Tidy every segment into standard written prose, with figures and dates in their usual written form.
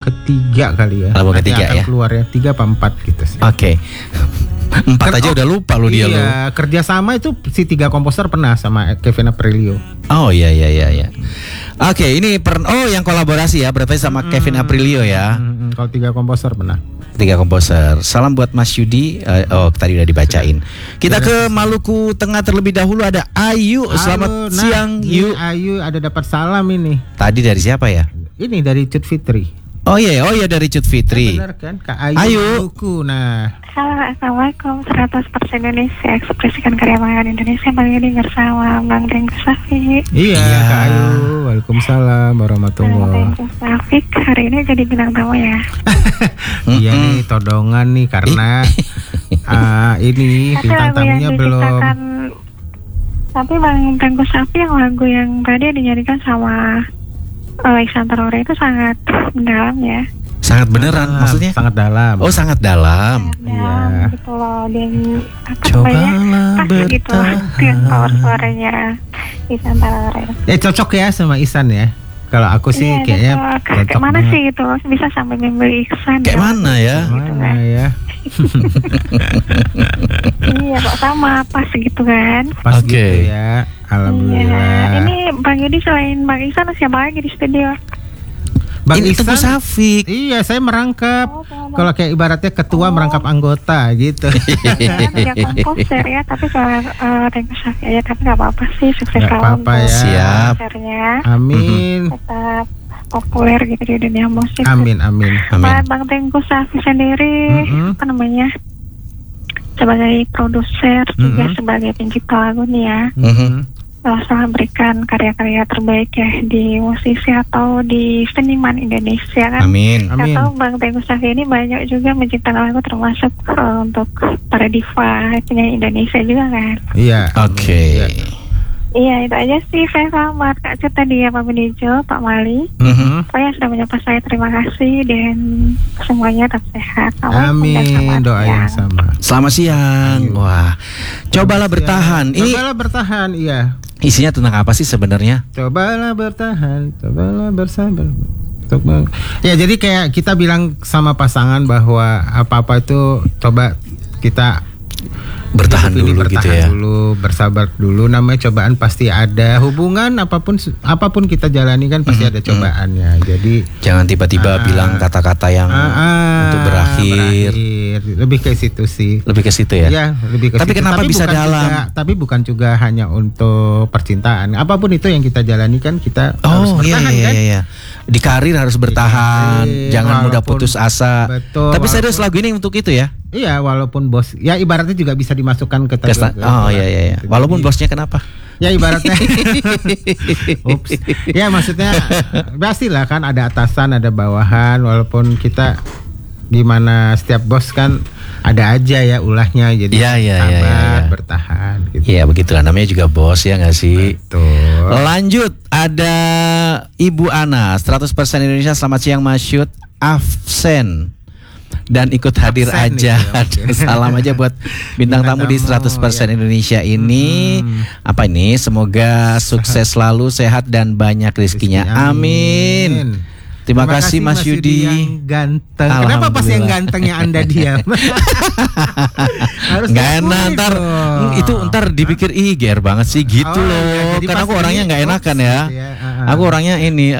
ketiga kali ya. Album Nanti ketiga akan ya. keluar ya 3 apa 4 gitu sih. Oke. 4 aja udah lupa lu dia lu. Iya, kerjasama itu si 3 komposer pernah sama Kevin Aprilio. Oh iya. Oke, ini yang kolaborasi ya berarti sama Kevin Aprilio ya. Kalau 3 komposer pernah. 3 komposer. Salam buat Mas Yudi. Tadi udah dibacain. Kita ke Maluku Tengah terlebih dahulu, ada Ayu. Selamat siang Yu. Ayu ada dapat salam ini. Tadi dari siapa ya? Ini dari Cut Fitri. Oh iya dari Cut Fitri. Benar kan? Kak Ayu. Nah. Halo, Assalamualaikum. 100% Indonesia, ekspresikan karya makan Indonesia. Bang Yudi bersama Bang Tengku Safik. Iya, Kak Ayu. Waalaikumsalam warahmatullahi wabarakatuh. Safik hari ini jadi bintang tamu ya. Iya nih, todongan nih karena ini bintang tamunya belum. Tapi Bang Tengku Safik yang lagu yang tadi dinyanyikan sama Iksan Terore itu sangat mendalam ya. Sangat beneran maksudnya? Sangat dalam. Oh, sangat dalam. Iya. Gitu loh, dan cobalah gitu yang power suaranya Iksan Terore. Cocok ya sama Ihsan ya. Kalau aku sih kayaknya kayak mana sih gitu, bisa sampai membeli Iksan. Kayak mana ya? Mana ya? Iya kok sama pas gitu kan. Pas gitu ya. Alhamdulillah. Iya. Ini Bang Yudi selain Bang Ihsan siapa lagi di studio? Bang Ihsan Tengku Safik. Iya, saya merangkap. Kalau kayak ibaratnya ketua merangkap anggota gitu. Dia komposer ya, tapi soal Tengku Safik aja, tapi nggak apa-apa sih, sukses selalu apa-apa ya. Siap. Amin. Tetap populer gitu di dunia musik. Amin. Bang Tengku Safik sendiri apa namanya? Sebagai produser juga sebagai pencipta lagu nih ya. Selalu berikan karya-karya terbaik ya di musisi atau di seniman Indonesia kan. Amin. Atau Bang Tengku Safik ini banyak juga menciptakan lagu termasuk untuk para diva penyanyi Indonesia juga kan. Iya. Oke. Iya, itu aja sih. Saya selamat Kak Cut tadi ya, Pak Benijo, Pak Mali. Pokoknya sudah menyapa saya, terima kasih dan semuanya tetap sehat. Amin, doa yang sama. Selamat siang. Wah, cobalah bertahan. Cobalah bertahan, iya. Isinya tentang apa sih sebenarnya? Cobalah bertahan, cobalah bersabar. Ya, jadi kayak kita bilang sama pasangan bahwa apa-apa itu coba kita bertahan dulu gitu ya. Dulu, bersabar dulu. Namanya cobaan pasti ada. Hubungan apapun kita jalani kan pasti ada cobaannya. Jadi jangan tiba-tiba bilang kata-kata yang untuk berakhir. Lebih ke situ sih. Lebih ke situ ya. Iya, lebih ke tapi situ. Kenapa bisa dalam? Tapi bukan juga hanya untuk percintaan. Apapun itu yang kita jalani kan kita harus bertahan kan. Iya. Di karir harus bertahan, jangan mudah putus asa. Betul. Tapi serius lagu ini untuk itu ya? Iya, walaupun bos, ya ibaratnya juga bisa dimasukkan ke iya. Walaupun bosnya kenapa? Ya ibaratnya. Ups. Ya maksudnya pastilah kan ada atasan, ada bawahan, walaupun kita gimana setiap bos kan ada aja ya ulahnya, jadi sabar, bertahan gitu. Iya, begitulah namanya juga bos ya nggak sih? Betul. Lanjut, ada Ibu Ana 100% Indonesia. Selamat siang Mas Yud. Absen dan ikut hadir aja. Salam aja buat bintang tamu di 100% Indonesia ini. Apa ini? Semoga sukses selalu, sehat dan banyak rezekinya. Amin. Terima kasih Mas Yudi yang ganteng. Kenapa pas yang gantengnya Anda diam? Harus nggak enak ntar dipikir GR banget sih gitu loh. Ya, karena aku orangnya nggak enakan ya. Aku orangnya ini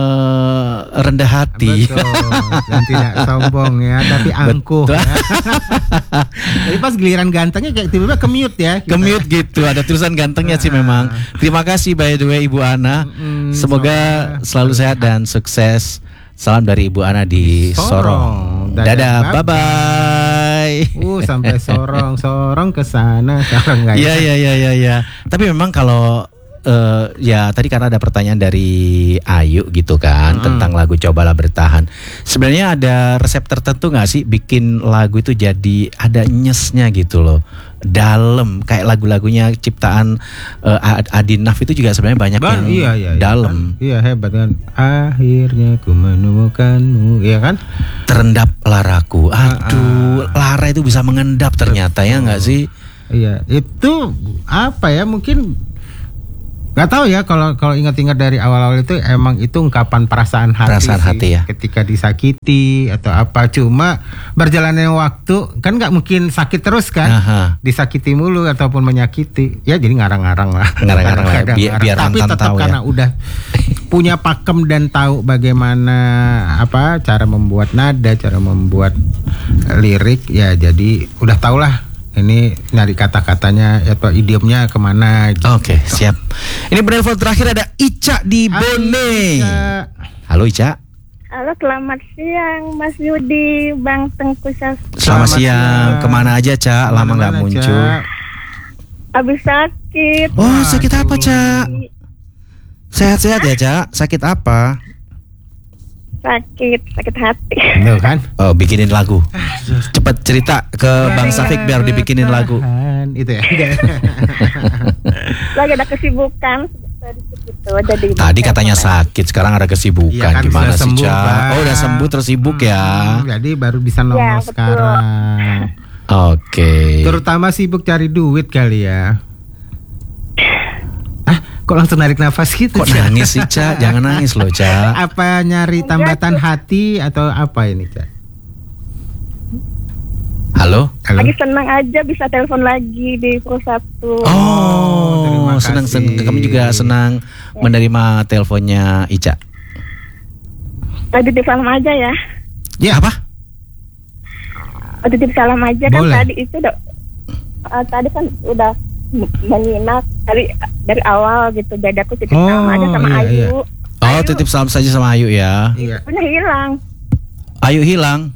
rendah hati. Betul. Dan tidak sombong ya, tapi angkuh. Ya. Jadi pas giliran gantengnya kayak tiba-tiba ke-mute ya. Ke-mute gitu. Ada tulisan gantengnya sih memang. Terima kasih by the way Ibu Ana. Semoga selalu sehat dan sukses. Salam dari Ibu Ana di Sorong. Dadah, bye-bye. Sampai Sorong ke sana. Iya. Tapi memang kalau ya tadi karena ada pertanyaan dari Ayu gitu kan tentang lagu Cobalah Bertahan. Sebenarnya ada resep tertentu nggak sih bikin lagu itu jadi ada nyesnya gitu loh, dalam kayak lagu-lagunya ciptaan Adinaf itu juga sebenarnya banyak yang dalam. Iya hebat kan. Akhirnya ku menemukanmu, iya kan? Terendap laraku. Aduh, lara itu bisa mengendap ternyata. Betul. Ya nggak sih? Iya, itu apa ya, mungkin Gak tahu ya kalau ingat-ingat dari awal-awal itu emang itu ungkapan perasaan hati ya. Ketika disakiti atau apa. Cuma berjalannya waktu kan nggak mungkin sakit terus kan. Disakiti mulu ataupun menyakiti. Ya jadi ngarang-ngarang lah. Ngarang-ngarang lah. Biar tapi tetap tahu karena ya. udah punya pakem dan tahu bagaimana cara membuat nada, cara membuat lirik ya. Jadi udah tau lah. Ini nyari kata-katanya atau idiomnya kemana gitu. Oke, siap. Ini penelpon terakhir ada Ica di Bone. Halo Ica. Halo, selamat siang Mas Yudi, Bang Tengku Safi. Selamat siang. Kemana aja Ca? Lama nggak muncul. Habis sakit. Oh, sakit apa Ca? Sehat-sehat ya Ca? Sakit apa? Sakit hati. Tuh kan? Oh, bikinin lagu. Cepat cerita ke Bang Safik biar dibikinin lagu. Itu ya. Lagi ada kesibukan gitu, jadi Tadi katanya sakit, sekarang ada kesibukan. Iya kan, gimana sih sembuh, Ca? Bang. Oh, udah sembuh terus sibuk ya. Jadi baru bisa nongol betul. sekarang. Oke. Terutama sibuk cari duit kali ya. Kok langsung narik nafas gitu? Kok nangis sih Ca? Jangan nangis loh Ca. Apa nyari tambatan hati atau apa ini Ca? Halo? Lagi senang aja bisa telepon lagi di Pro 1. Oh, terima senang. kasih. Kami juga senang menerima teleponnya Ica. Tadi di salam aja ya. Ya apa? Titip salam aja Boleh. kan tadi itu tadi kan udah menyimak dari awal gitu, jadi aku titip salam aja sama iya, Ayu. iya. Oh, Ayu, titip salam saja sama Ayu ya. Iya. punya hilang. Ayu hilang.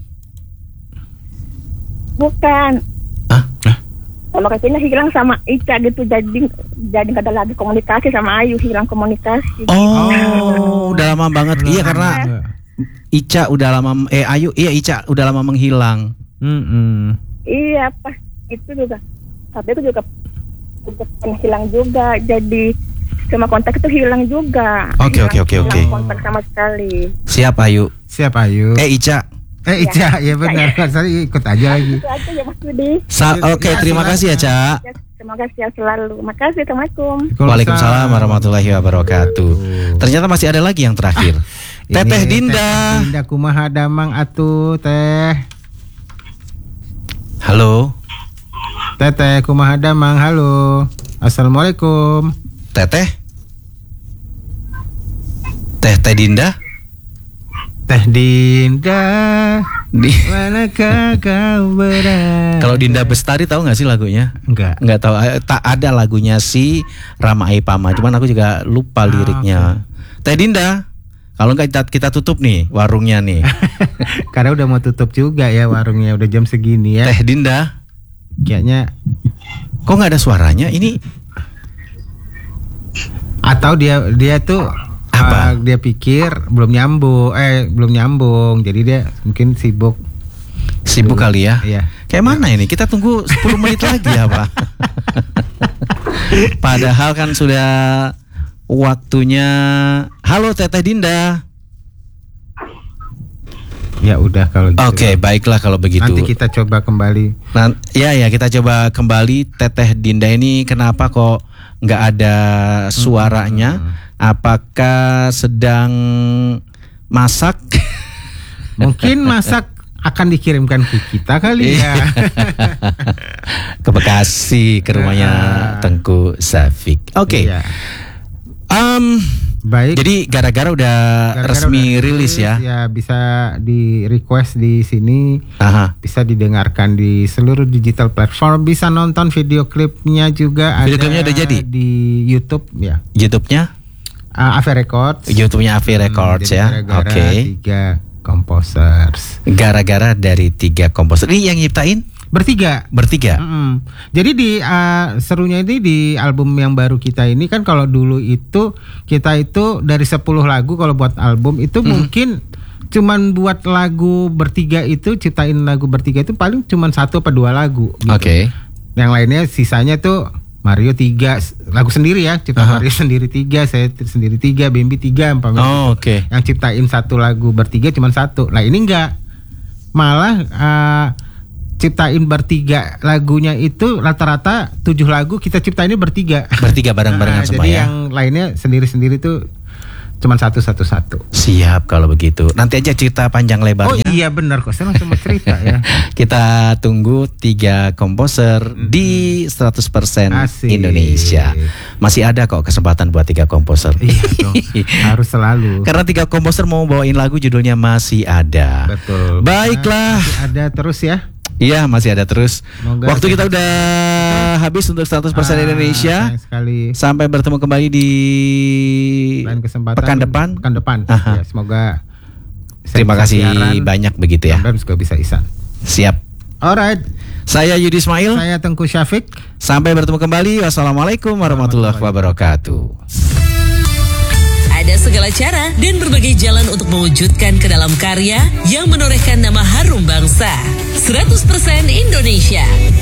Bukan. Hah? Sama kayaknya hilang sama Ica gitu, jadi gak ada lagi komunikasi sama Ayu, hilang komunikasi. Oh, udah lama banget. Iya karena Ica udah lama Ica udah lama menghilang. Iya pas itu juga, tapi itu juga hilang juga, jadi sama kontak itu hilang juga. Oke. Hilang kontak sama sekali. Siap Ayu. Siap Ayu. Ica. Ica, ya benar. Saya ikut aja lagi. Itu aja ya Mas Budi. Oke, terima kasih ya Ca. Ya, semoga sehat selalu. Makasih, assalamualaikum. Waalaikumsalam warahmatullahi wabarakatuh. Ternyata masih ada lagi yang terakhir. Teteh Dinda. Teteh Dinda kumaha damang atuh teh. Halo. Teteh kumaha damang, halo. Assalamualaikum. Teteh. Teteh Dinda. Teh Dinda, manakah kau berada? Kalau Dinda Bestari tahu nggak sih lagunya? Enggak. Nggak tahu. Tak ada lagunya si Rama Aipama. Cuman aku juga lupa liriknya. Teh Dinda. Kalau nggak kita tutup nih warungnya nih. Karena udah mau tutup juga ya warungnya, udah jam segini ya. Teh Dinda. Kayaknya Kok nggak ada suaranya? Ini atau dia tuh Apa? dia pikir belum nyambung. Jadi dia mungkin sibuk kali ya. Iya. Kayak mana ini? Kita tunggu 10 menit lagi ya Pak. Padahal kan sudah waktunya. Halo Teteh Dinda. Ya udah kalau gitu. Oke, baiklah kalau begitu. Nanti kita coba kembali. Kita coba kembali. Teteh Dinda ini kenapa kok nggak ada suaranya? Apakah sedang masak? Mungkin masak akan dikirimkan ke kita kali ya. Ke Bekasi, ke rumahnya Tengku Safik. Oke. Iya. Baik. Jadi gara-gara udah resmi rilis ya. Ya bisa di request di sini. Bisa didengarkan di seluruh digital platform. Bisa nonton video klipnya juga. Video klipnya udah jadi di YouTube ya. YouTube-nya? Ave Records. YouTube-nya Ave Records ya. Oke. 3 composers. Gara-gara dari 3 komposer. Ini yang nyiptain? Bertiga. Jadi di serunya ini di album yang baru kita ini kan, kalau dulu itu kita itu dari 10 lagu kalau buat album itu mungkin cuman buat lagu bertiga itu, ciptain lagu bertiga itu paling cuman 1 atau 2 lagu gitu. Oke. Yang lainnya sisanya tuh Mario 3 lagu sendiri ya, cipta Mario sendiri 3, saya sendiri 3, Bambi 3 umpamanya. Oke. Yang ciptain 1 lagu bertiga cuman 1. Nah ini enggak. Malah ciptain bertiga lagunya itu rata-rata 7 lagu kita ciptain ini bertiga. Bertiga bareng-barengan semua jadi ya. yang lainnya sendiri-sendiri tuh cuman satu. Siap kalau begitu. Nanti aja cerita panjang Oh lebarnya. iya benar kok, saya langsung mau cerita ya. Kita tunggu 3 komposer di 100% Asik. Indonesia. Masih ada kok kesempatan buat 3 komposer. Iya dong, harus selalu. Karena 3 komposer mau bawain lagu judulnya Masih Ada. Betul. Baiklah. Masih ada terus ya. Iya, masih ada terus. Semoga Waktu kita udah habis untuk 100% Indonesia. sayang sekali. Sampai bertemu kembali di Lain kesempatan pekan depan. Pekan depan. Aha. Ya, semoga Terima saya bisa kasih siaran, banyak begitu ya. Bams juga bisa isan. Siap. Alright, Saya Yudi Ismail. saya Tengku Syafiq. Sampai bertemu kembali. Wassalamualaikum warahmatullahi wabarakatuh. Ada segala cara dan berbagai jalan untuk mewujudkan ke dalam karya yang menorehkan nama harum bangsa. 100% Indonesia.